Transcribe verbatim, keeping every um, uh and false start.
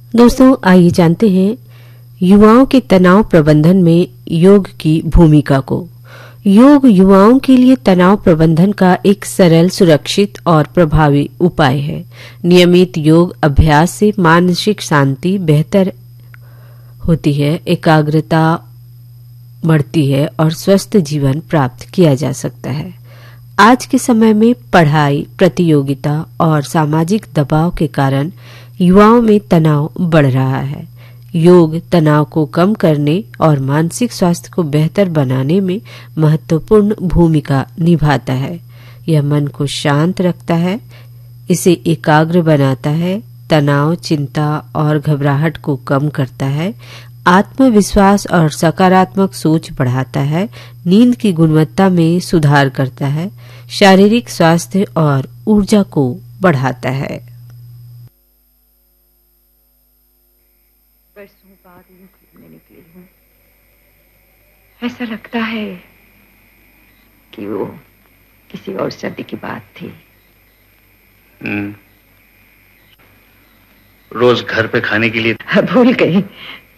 दोस्तों, आइए जानते हैं युवाओं के तनाव प्रबंधन में योग की भूमिका को। योग युवाओं के लिए तनाव प्रबंधन का एक सरल, सुरक्षित और प्रभावी उपाय है। नियमित योग अभ्यास से मानसिक शांति बेहतर होती है, एकाग्रता बढ़ती है और स्वस्थ जीवन प्राप्त किया जा सकता है। आज के समय में पढ़ाई, प्रतियोगिता और सामाजिक दबाव के कारण युवाओं में तनाव बढ़ रहा है। योग तनाव को कम करने और मानसिक स्वास्थ्य को बेहतर बनाने में महत्वपूर्ण भूमिका निभाता है। यह मन को शांत रखता है, इसे एकाग्र बनाता है, तनाव, चिंता और घबराहट को कम करता है, आत्मविश्वास और सकारात्मक सोच बढ़ाता है, नींद की गुणवत्ता में सुधार करता है, शारीरिक स्वास्थ्य और ऊर्जा को बढ़ाता है। बरसों बाद यूं घूमने निकली हूँ। ऐसा लगता है कि वो किसी और सर्दी की बात थी। हम्म। रोज घर पे खाने के लिए भूल गई,